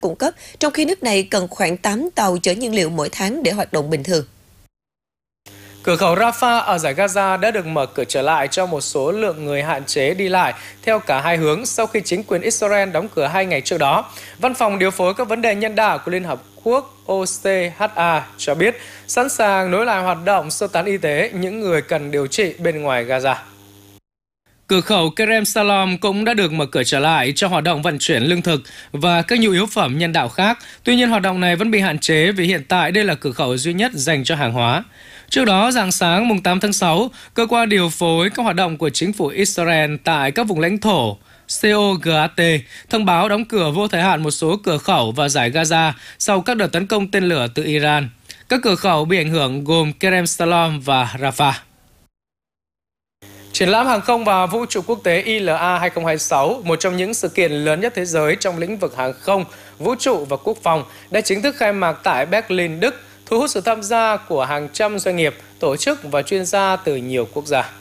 cung cấp, trong khi nước này cần khoảng 8 tàu chở nhiên liệu mỗi tháng để hoạt động bình thường. Cửa khẩu Rafah ở giải Gaza đã được mở cửa trở lại cho một số lượng người hạn chế đi lại theo cả hai hướng sau khi chính quyền Israel đóng cửa 2 ngày trước đó. Văn phòng điều phối các vấn đề nhân đạo của Liên Hợp Quốc OCHA cho biết sẵn sàng nối lại hoạt động sơ tán y tế những người cần điều trị bên ngoài Gaza. Cửa khẩu Kerem Salom cũng đã được mở cửa trở lại cho hoạt động vận chuyển lương thực và các nhu yếu phẩm nhân đạo khác. Tuy nhiên, hoạt động này vẫn bị hạn chế vì hiện tại đây là cửa khẩu duy nhất dành cho hàng hóa. Trước đó, rạng sáng mùng 8 tháng 6, cơ quan điều phối các hoạt động của chính phủ Israel tại các vùng lãnh thổ COGAT thông báo đóng cửa vô thời hạn một số cửa khẩu vào giải Gaza sau các đợt tấn công tên lửa từ Iran. Các cửa khẩu bị ảnh hưởng gồm Kerem Salom và Rafah. Triển lãm hàng không và vũ trụ quốc tế ILA 2026, một trong những sự kiện lớn nhất thế giới trong lĩnh vực hàng không, vũ trụ và quốc phòng, đã chính thức khai mạc tại Berlin, Đức, thu hút sự tham gia của hàng trăm doanh nghiệp, tổ chức và chuyên gia từ nhiều quốc gia.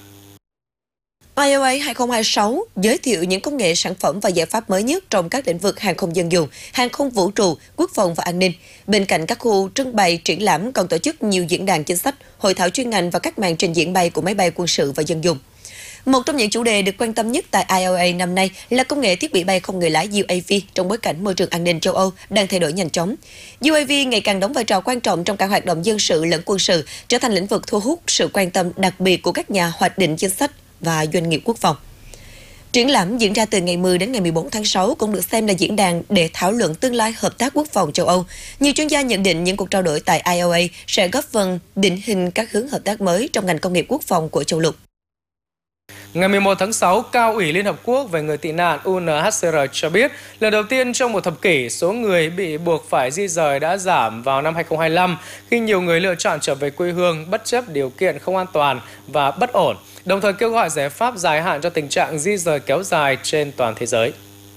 ILA 2026 giới thiệu những công nghệ, sản phẩm và giải pháp mới nhất trong các lĩnh vực hàng không dân dụng, hàng không vũ trụ, quốc phòng và an ninh. Bên cạnh các khu trưng bày triển lãm còn tổ chức nhiều diễn đàn chính sách, hội thảo chuyên ngành và các màn trình diễn bay của máy bay quân sự và dân dụng. Một trong những chủ đề được quan tâm nhất tại ILA năm nay là công nghệ thiết bị bay không người lái UAV trong bối cảnh môi trường an ninh châu Âu đang thay đổi nhanh chóng. UAV ngày càng đóng vai trò quan trọng trong cả hoạt động dân sự lẫn quân sự, trở thành lĩnh vực thu hút sự quan tâm đặc biệt của các nhà hoạch định chính sách và doanh nghiệp quốc phòng. Triển lãm diễn ra từ ngày 10 đến ngày 14 tháng 6 cũng được xem là diễn đàn để thảo luận tương lai hợp tác quốc phòng châu Âu. Nhiều chuyên gia nhận định những cuộc trao đổi tại ILA sẽ góp phần định hình các hướng hợp tác mới trong ngành công nghiệp quốc phòng của châu lục. Ngày 11 tháng 6, Cao ủy Liên Hợp Quốc về người tị nạn UNHCR cho biết lần đầu tiên trong một thập kỷ, số người bị buộc phải di rời đã giảm vào năm 2025 khi nhiều người lựa chọn trở về quê hương bất chấp điều kiện không an toàn và bất ổn, đồng thời kêu gọi giải pháp dài hạn cho tình trạng di rời kéo dài trên toàn thế giới.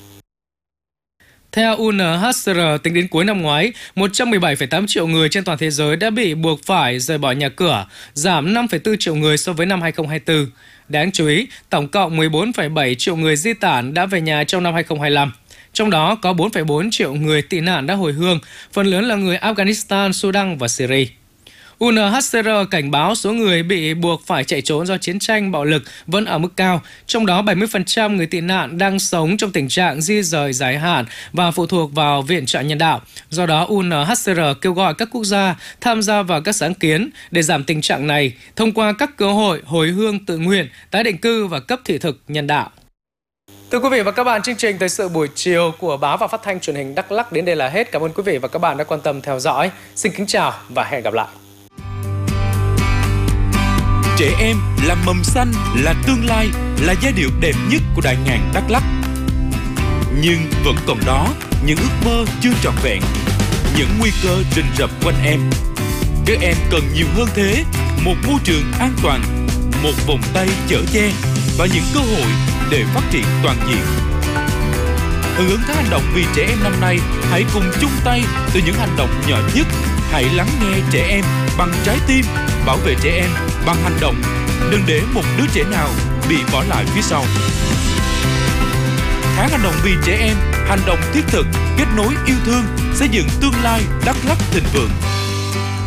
Theo UNHCR, tính đến cuối năm ngoái, 117,8 triệu người trên toàn thế giới đã bị buộc phải rời bỏ nhà cửa, giảm 5,4 triệu người so với năm 2024. Đáng chú ý, tổng cộng 14,7 triệu người di tản đã về nhà trong năm 2025. Trong đó có 4,4 triệu người tị nạn đã hồi hương, phần lớn là người Afghanistan, Sudan và Syria. UNHCR cảnh báo số người bị buộc phải chạy trốn do chiến tranh bạo lực vẫn ở mức cao, trong đó 70% người tị nạn đang sống trong tình trạng di rời dài hạn và phụ thuộc vào viện trợ nhân đạo. Do đó, UNHCR kêu gọi các quốc gia tham gia vào các sáng kiến để giảm tình trạng này thông qua các cơ hội hồi hương tự nguyện, tái định cư và cấp thị thực nhân đạo. Thưa quý vị và các bạn, chương trình Thời sự buổi chiều của Báo và Phát thanh Truyền hình Đắk Lắk đến đây là hết. Cảm ơn quý vị và các bạn đã quan tâm theo dõi. Xin kính chào và hẹn gặp lại. Trẻ em là mầm xanh, là tương lai, là giai điệu đẹp nhất của đại ngàn Đắk Lắk. Nhưng vẫn còn đó những ước mơ chưa trọn vẹn, những nguy cơ rình rập quanh em. Các em cần nhiều hơn thế, một môi trường an toàn, một vòng tay chở che và những cơ hội để phát triển toàn diện. Hưởng ứng tháng hành động vì trẻ em năm nay, hãy cùng chung tay từ những hành động nhỏ nhất. Hãy lắng nghe trẻ em bằng trái tim, bảo vệ trẻ em bằng hành động. Đừng để một đứa trẻ nào bị bỏ lại phía sau. Tháng hành động vì trẻ em, hành động thiết thực, kết nối yêu thương, xây dựng tương lai Đắk Lắk thịnh vượng.